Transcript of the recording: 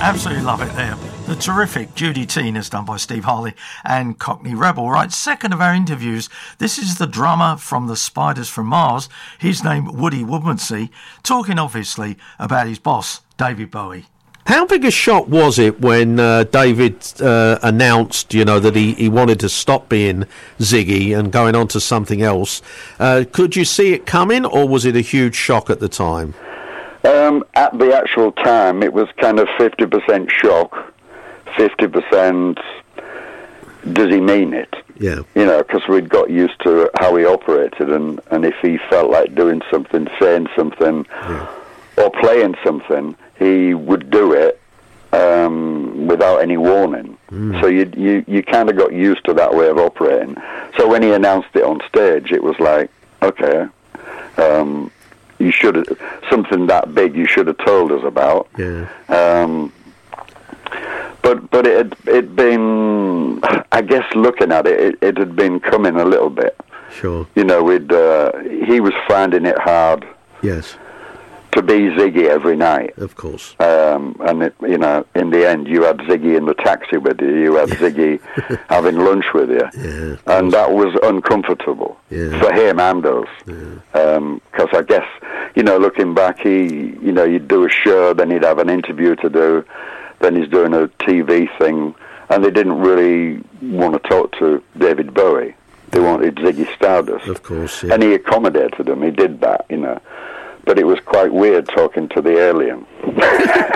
Absolutely love it there. The terrific Judy Teen is done by Steve Harley and Cockney Rebel. Right, second of our interviews. This is the drummer from the Spiders from Mars. His name, Woody Woodmansey, talking obviously about his boss, David Bowie. How big a shock was it when David announced, that he wanted to stop being Ziggy and going on to something else? Could you see it coming, or was it a huge shock at the time? At the actual time, it was kind of 50% shock, 50% does he mean it? Yeah. Because we'd got used to how he operated, and if he felt like doing something, saying something, or playing something, he would do it without any warning. So you kind of got used to that way of operating. So when he announced it on stage, it was like, okay, you should have, something that big you should have told us about. Yeah. But it been, I guess looking at it, it had been coming a little bit. Sure. He was finding it hard. Yes. To be Ziggy every night. Of course. And in the end, you had Ziggy in the taxi with you. You had Ziggy having lunch with you. Yeah. And that was uncomfortable for him and us. Because I guess, looking back, you'd do a show, then he'd have an interview to do, then he's doing a TV thing, and they didn't really want to talk to David Bowie. They wanted Ziggy Stardust. Of course, yeah. And he accommodated them. He did that, But it was quite weird talking to the alien.